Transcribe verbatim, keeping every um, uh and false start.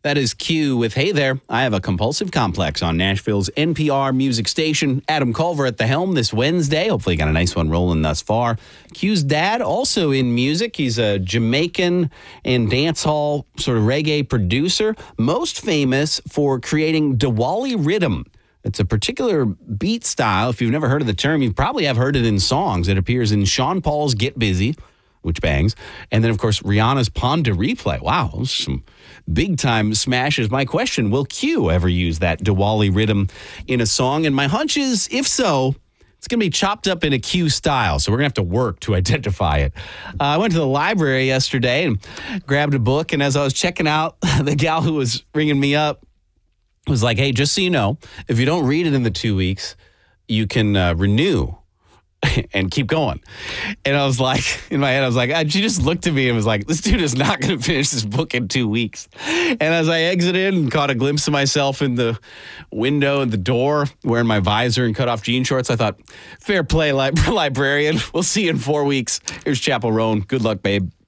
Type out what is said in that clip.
That is Q with Hey There, I Have a Compulsive Complex on Nashville's N P R music station. Adam Culver at the helm this Wednesday. Hopefully you got a nice one rolling thus far. Q's dad, also in music. He's a Jamaican and dancehall sort of reggae producer, most famous for creating Diwali Rhythm. It's a particular beat style. If you've never heard of the term, you probably have heard it in songs. It appears in Sean Paul's Get Busy, which bangs. And then, of course, Rihanna's Pon de Replay. Wow, those are some big-time smashes. My question, will Q ever use that Diwali rhythm in a song? And my hunch is, if so, it's going to be chopped up in a Q style, so we're going to have to work to identify it. Uh, I went to the library yesterday and grabbed a book, and as I was checking out, the gal who was ringing me up was like, hey, just so you know, if you don't read it in the two weeks, you can uh, renew and keep going. And I was like, in my head, I was like, she just looked at me and was like, this dude is not going to finish this book in two weeks. And as I exited and caught a glimpse of myself in the window and the door, wearing my visor and cut off jean shorts, I thought, fair play, li- librarian. We'll see you in four weeks. Here's Chappell Roan. Good luck, babe.